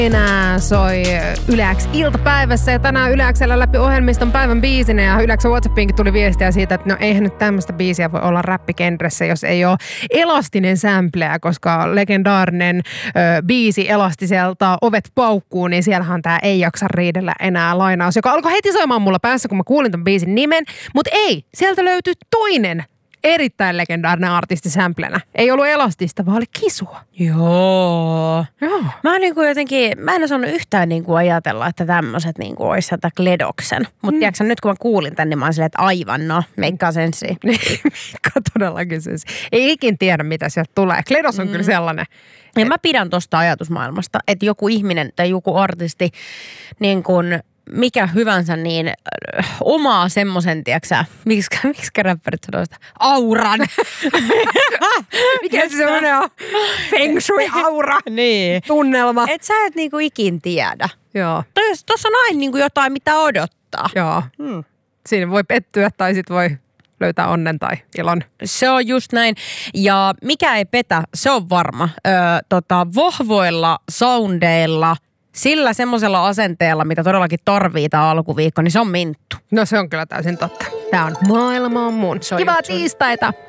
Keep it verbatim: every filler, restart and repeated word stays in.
Enää soi Yle X iltapäivässä ja tänään Yle X:llä läpi ohjelmiston päivän biisinä ja Yle X:n WhatsAppiinkin tuli viestiä siitä, että no eihän nyt tämmöistä biisiä voi olla räppigenressä, jos ei ole elastinen sampleä, koska legendaarinen ö, biisi elastiselta Ovet paukkuu, niin siellähän tää Ei jaksa riidellä enää lainaus, joka alkoi heti soimaan mulla päässä, kun mä kuulin ton biisin nimen, mutta ei, sieltä löytyi toinen erittäin legendaarinen artisti samplenä. Ei ollut elastista, vaan oli kisua. Joo. Joo. Mä oon niinku jotenkin, mä en osannut yhtään niinku ajatella, että tämmöiset niinku olisi sieltä Kledoksen. Mutta mm. tiedätkö nyt kun mä kuulin tän, niin mä oon silleen, että aivan no, meikkaa senssiin. Meikkaa todellakin senssiin. Ei ikin tiedä, mitä sieltä tulee. Kledos on mm. kyllä sellainen. Ja mä pidän tosta ajatusmaailmasta, että joku ihminen tai joku artisti niin kuin mikä hyvänsä, niin äh, omaa semmoisen, tiiäksä, miksi miksi räppärit sanoo sitä? Auran! Mikä se semmoinen on? Feng shui-aura. Niin. Tunnelma. Et sä et niinku ikin tiedä. Joo. Tuossa on aina niinku jotain, mitä odottaa. Joo. Hmm. Siinä voi pettyä tai sit voi löytää onnen tai ilon. Se on just näin. Ja mikä ei petä, se on varma. Öö, tota, vahvoilla soundeilla, sillä semmoisella asenteella, mitä todellakin tarvii tää alkuviikko, niin se on minttu. No se on kyllä täysin totta. Tää on Maailma on mun. Kivaa tiistaita!